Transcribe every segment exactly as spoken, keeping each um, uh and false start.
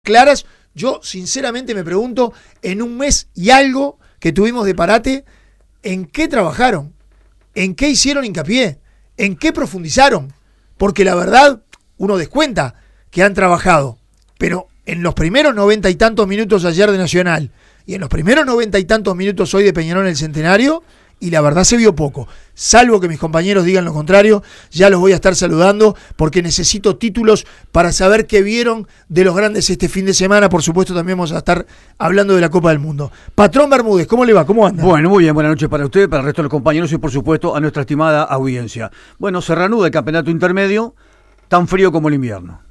claras. Yo sinceramente me pregunto, en un mes y algo que tuvimos de parate, ¿en qué trabajaron? ¿En qué hicieron hincapié? ¿En qué profundizaron? Porque la verdad, uno descuenta que han trabajado, pero en los primeros noventa y tantos minutos ayer de Nacional y en los primeros noventa y tantos minutos hoy de Peñarol en el Centenario, y la verdad se vio poco. Salvo que mis compañeros digan lo contrario, ya los voy a estar saludando porque necesito títulos para saber qué vieron de los grandes este fin de semana. Por supuesto también vamos a estar hablando de la Copa del Mundo. Patrón Bermúdez, ¿cómo le va? ¿Cómo anda? Bueno, muy bien, buenas noches para usted, para el resto de los compañeros y por supuesto a nuestra estimada audiencia. Bueno, se reanuda el campeonato intermedio, tan frío como el invierno.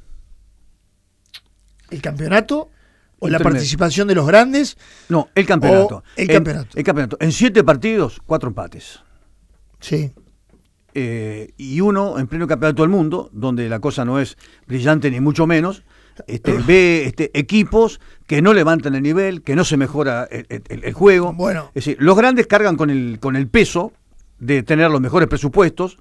¿El campeonato? ¿O la participación de los grandes? No, el campeonato. El en, campeonato. El campeonato. En siete partidos, cuatro empates. Sí. Eh, y uno en pleno campeonato del mundo, donde la cosa no es brillante ni mucho menos, este, ve este, equipos que no levantan el nivel, que no se mejora el, el, el juego. Bueno. Es decir, los grandes cargan con el, con el peso de tener los mejores presupuestos.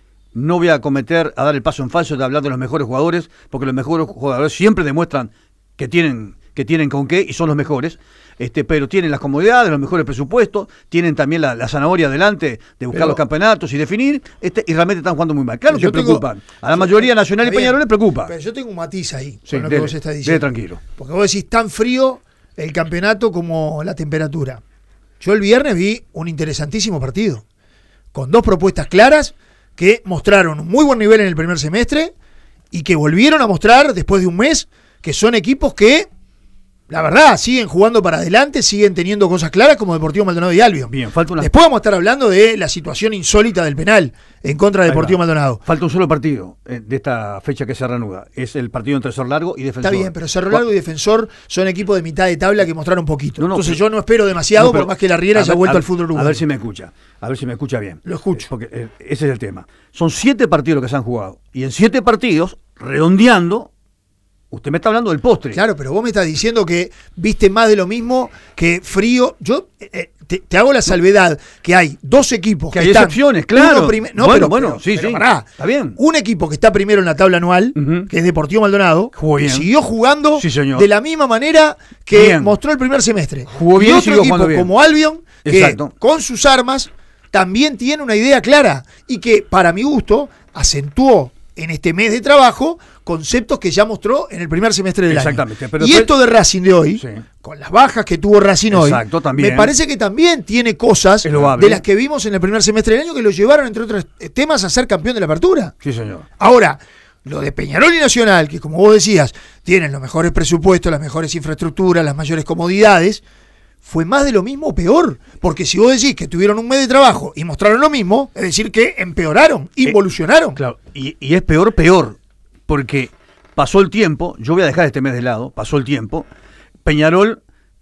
No voy a cometer, a dar el paso en falso de hablar de los mejores jugadores, porque los mejores jugadores siempre demuestran que tienen... que tienen con qué y son los mejores, este, pero tienen las comodidades, los mejores presupuestos, tienen también la, la zanahoria adelante de buscar pero, los campeonatos y definir, este, y realmente están jugando muy mal. Claro que preocupan. Tengo, a la mayoría yo, Nacional y Peñarol les preocupa. Pero yo tengo un matiz ahí, sí, con lo dele, que vos estás diciendo. tranquilo. Porque vos decís tan frío el campeonato como la temperatura. Yo el viernes vi un interesantísimo partido, con dos propuestas claras que mostraron un muy buen nivel en el primer semestre y que volvieron a mostrar después de un mes que son equipos que la verdad, siguen jugando para adelante, siguen teniendo cosas claras como Deportivo Maldonado y Albion. Bien, falta una... Después vamos a estar hablando de la situación insólita del penal en contra de Deportivo Maldonado. Falta un solo partido eh, de esta fecha que se reanuda. Es el partido entre Cerro Largo y Defensor. Está bien, pero Cerro Largo y Defensor son equipos de mitad de tabla que mostraron poquito. No, no, Entonces pero, yo no espero demasiado, no, por más que la Riera haya vuelto al fútbol uruguayo. A ver si me escucha, a ver si me escucha bien. Lo escucho. Porque eh, ese es el tema. Son siete partidos los que se han jugado. Y en siete partidos, redondeando, usted me está hablando del postre. Claro, pero vos me estás diciendo que viste más de lo mismo, que frío. Yo eh, te, te hago la salvedad que hay dos equipos que, que hay están, excepciones, claro. Prime- no, bueno, pero, bueno, pero, sí, pero sí. Pará. Está bien. Un equipo que está primero en la tabla anual, uh-huh. que es Deportivo Maldonado, jugó bien. Siguió jugando sí, señor. de la misma manera que bien. mostró el primer semestre. Jugó bien y otro y equipo bien. como Albion, que Exacto. con sus armas también tiene una idea clara y que, para mi gusto, acentuó en este mes de trabajo conceptos que ya mostró en el primer semestre del Exactamente, año. Pero y después, esto de Racing de hoy, sí. con las bajas que tuvo Racing Exacto, hoy, también. me parece que también tiene cosas de las que vimos en el primer semestre del año que lo llevaron, entre otros temas, a ser campeón de la apertura. Sí, señor. Ahora, lo de Peñarol y Nacional, que como vos decías, tienen los mejores presupuestos, las mejores infraestructuras, las mayores comodidades, fue más de lo mismo o peor, porque si vos decís que tuvieron un mes de trabajo y mostraron lo mismo, es decir que empeoraron, involucionaron. Eh, claro, y, y es peor, peor, porque pasó el tiempo, yo voy a dejar este mes de lado, pasó el tiempo, Peñarol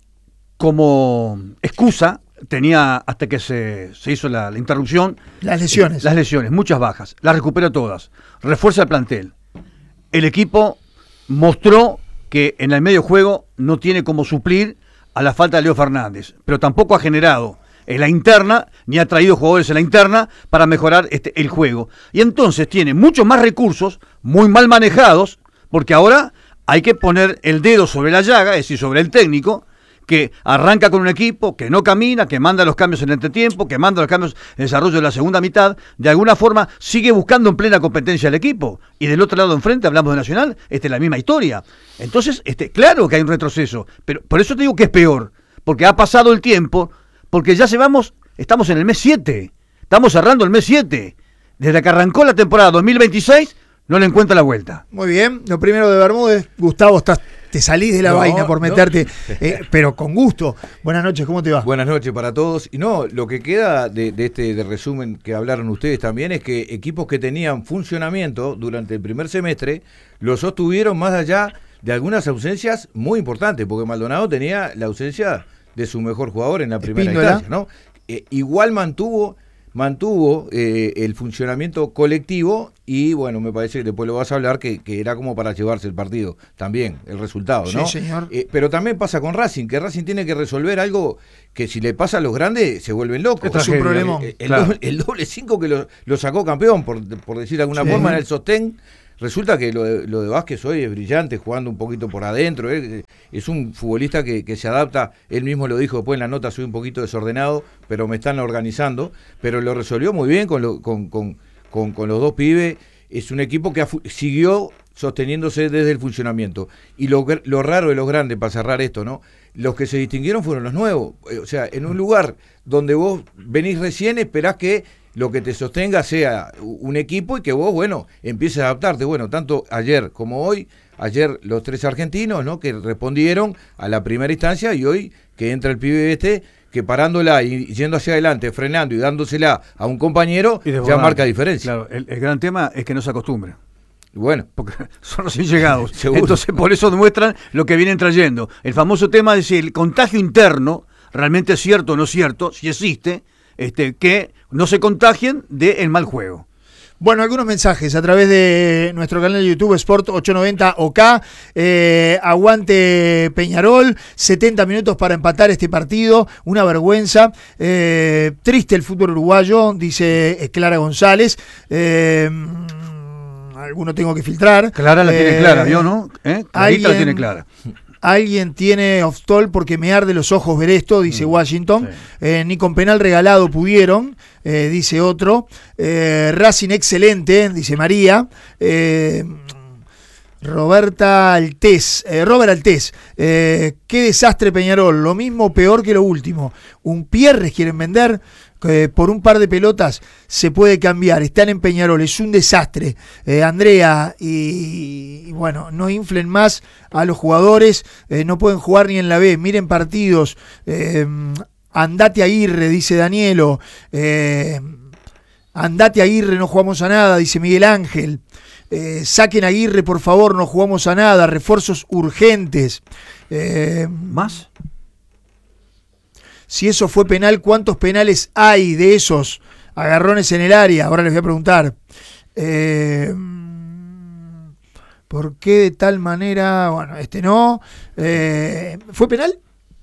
como excusa tenía, hasta que se, se hizo la, la interrupción, las lesiones. Eh, las lesiones, muchas bajas, las recuperó todas, refuerza el plantel, el equipo mostró que en el medio juego no tiene como suplir a la falta de Leo Fernández, pero tampoco ha generado en la interna, ni ha traído jugadores en la interna para mejorar este, el juego. Y entonces tiene muchos más recursos, muy mal manejados, porque ahora hay que poner el dedo sobre la llaga, es decir, sobre el técnico, que arranca con un equipo, que no camina, que manda los cambios en el entretiempo, que manda los cambios en el desarrollo de la segunda mitad, de alguna forma sigue buscando en plena competencia el equipo. Y del otro lado enfrente, hablamos de Nacional, este, la misma historia. Entonces, este, claro que hay un retroceso, pero por eso te digo que es peor, porque ha pasado el tiempo, porque ya se vamos, estamos en el mes siete, estamos cerrando el mes siete, desde que arrancó la temporada dos mil veintiséis, no le encuentra la vuelta. Muy bien, lo primero de Bermúdez, Gustavo, estás, te salís de la no, vaina por meterte, no. eh, pero con gusto. Buenas noches, ¿cómo te va? Buenas noches para todos. Y no, lo que queda de, de este de resumen que hablaron ustedes también es que equipos que tenían funcionamiento durante el primer semestre lo sostuvieron más allá de algunas ausencias muy importantes, porque Maldonado tenía la ausencia de su mejor jugador en la primera Espíndola. instancia, ¿no? Eh, igual mantuvo mantuvo eh, el funcionamiento colectivo y bueno, me parece que después lo vas a hablar que, que era como para llevarse el partido también, el resultado, ¿no? Sí, señor. Eh, pero también pasa con Racing, que Racing tiene que resolver algo que si le pasa a los grandes se vuelven locos. Es un problemón. El, el, claro. doble, el doble cinco que lo, lo sacó campeón, por, por decir de alguna sí. forma, en el sostén resulta que lo de, lo de Vázquez hoy es brillante, jugando un poquito por adentro, eh, es un futbolista que, que se adapta, él mismo lo dijo después en la nota, soy un poquito desordenado, pero me están organizando, pero lo resolvió muy bien con, lo, con, con, con, con los dos pibes, es un equipo que fu- siguió sosteniéndose desde el funcionamiento. Y lo, lo raro de los grandes, para cerrar esto, ¿no? Los que se distinguieron fueron los nuevos. O sea, en un lugar donde vos venís recién, esperás que lo que te sostenga sea un equipo y que vos, bueno, empieces a adaptarte. Bueno, tanto ayer como hoy, ayer los tres argentinos, ¿no? Que respondieron a la primera instancia y hoy que entra el pibe este, que parándola y yendo hacia adelante, frenando y dándosela a un compañero, ya marca diferencia. Claro, el, el gran tema es que no se acostumbre. Bueno, Porque son recién llegados. Seguro. Entonces, por eso demuestran lo que vienen trayendo. El famoso tema de si el contagio interno realmente es cierto o no es cierto, si existe, este, que no se contagien del mal juego. Bueno, algunos mensajes a través de nuestro canal de YouTube Sport ochocientos noventa O K. Eh, aguante Peñarol, setenta minutos para empatar este partido, una vergüenza. Eh, triste el fútbol uruguayo, dice Clara González. Eh, alguno tengo que filtrar. Clara la eh, tiene clara, ¿vio, no? ¿Eh? Clarita la tiene clara. Alguien tiene off-toll porque me arde los ojos ver esto, dice mm, Washington. Sí. Eh, ni con penal regalado pudieron, eh, dice otro. Eh, Racing excelente, dice María. Eh, Roberta Altés, eh, Robert Altés, eh, qué desastre Peñarol, lo mismo peor que lo último. Un Pierres quieren vender, eh, por un par de pelotas se puede cambiar, están en Peñarol, es un desastre. Eh, Andrea, y, y bueno, no inflen más a los jugadores, eh, no pueden jugar ni en la B, miren partidos, eh, andate a Aguirre, dice Danielo, eh, andate a Aguirre, no jugamos a nada, dice Miguel Ángel. Eh, saquen a Aguirre, por favor, no jugamos a nada, refuerzos urgentes. Eh, ¿Más? Si eso fue penal, ¿cuántos penales hay de esos agarrones en el área? Ahora les voy a preguntar. Eh, ¿Por qué de tal manera? Bueno, este no. Eh, ¿Fue penal?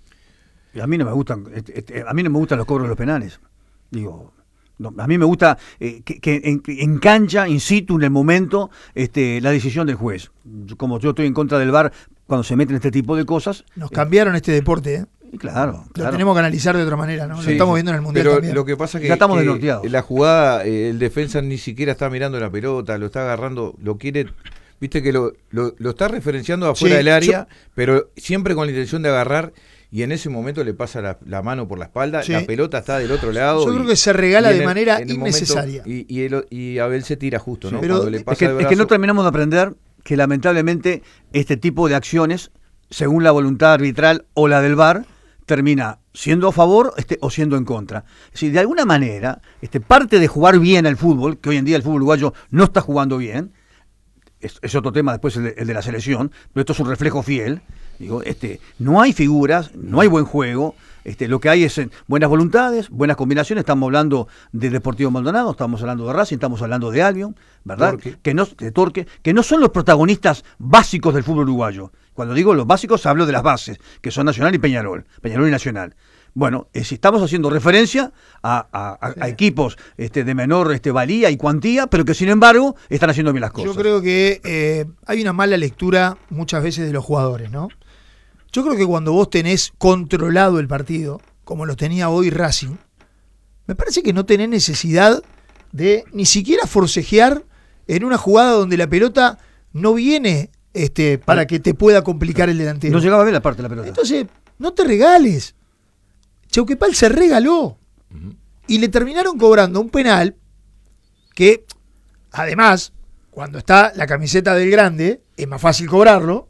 A mí no me gustan, este, a mí no me gustan los cobros de los penales. Digo. No, a mí me gusta eh, que, que en, en cancha, in situ, en el momento, este, la decisión del juez. Como yo estoy en contra del V A R cuando se meten este tipo de cosas. Nos eh, cambiaron este deporte, ¿eh? Claro, Lo claro. tenemos que analizar de otra manera, ¿no? Sí, lo estamos viendo en el Mundial pero también. Lo que pasa es que, ya estamos que desnorteados. La jugada, eh, el defensa ni siquiera está mirando la pelota, lo está agarrando, lo quiere, viste que lo, lo, lo está referenciando afuera Sí, del área, yo, pero siempre con la intención de agarrar. Y en ese momento le pasa la, la mano por la espalda, sí. La pelota está del otro lado. Yo y, creo que se regala de el, manera innecesaria. Momento, y, y, el, y Abel se tira justo, sí, ¿no? Pero le pasa es, que, el brazo. Es que no terminamos de aprender que lamentablemente este tipo de acciones, según la voluntad arbitral o la del V A R, termina siendo a favor este, o siendo en contra. Es decir, de alguna manera, este, parte de jugar bien al fútbol, que hoy en día el fútbol uruguayo no está jugando bien, es, es otro tema después el de, el de la selección, pero esto es un reflejo fiel. Digo, este, no hay figuras, no hay buen juego, este, lo que hay es buenas voluntades, buenas combinaciones. Estamos hablando de Deportivo Maldonado, estamos hablando de Racing, estamos hablando de Albion, ¿verdad? Torque. Que no, de Torque, que no son los protagonistas básicos del fútbol uruguayo. Cuando digo los básicos, hablo de las bases, que son Nacional y Peñarol, Peñarol y Nacional. Bueno, eh, si estamos haciendo referencia a, a, a, sí. a equipos este, de menor este, valía y cuantía, pero que sin embargo están haciendo bien las cosas. Yo creo que eh, hay una mala lectura muchas veces de los jugadores, ¿no? Yo creo que cuando vos tenés controlado el partido, como lo tenía hoy Racing, me parece que no tenés necesidad de ni siquiera forcejear en una jugada donde la pelota no viene este, para que te pueda complicar el delantero. No llegaba a ver la parte de la pelota. Entonces, no te regales. Chauquepal se regaló. Uh-huh. Y le terminaron cobrando un penal que, además, cuando está la camiseta del grande, es más fácil cobrarlo.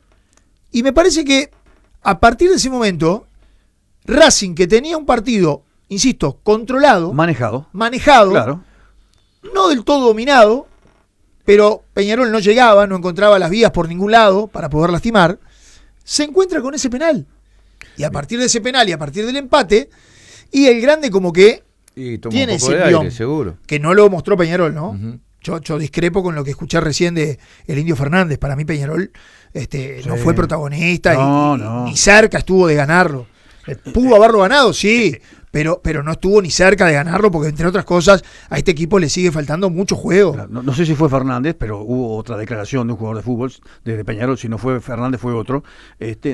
Y me parece que a partir de ese momento, Racing, que tenía un partido, insisto, controlado, manejado, manejado, claro. No del todo dominado, pero Peñarol no llegaba, no encontraba las vías por ningún lado para poder lastimar, se encuentra con ese penal. Y a partir de ese penal y a partir del empate, y el grande como que y tiene ese aire, guión, seguro. Que no lo mostró Peñarol, ¿no? Uh-huh. Yo, yo discrepo con lo que escuché recién de el Indio Fernández. Para mí Peñarol este, sí. no fue protagonista no, y, no. ni cerca estuvo de ganarlo. Eh, ¿Pudo haberlo ganado? Sí, pero, pero no estuvo ni cerca de ganarlo porque, entre otras cosas, a este equipo le sigue faltando mucho juego. No, no sé si fue Fernández, pero hubo otra declaración de un jugador de fútbol, desde Peñarol, si no fue Fernández fue otro, este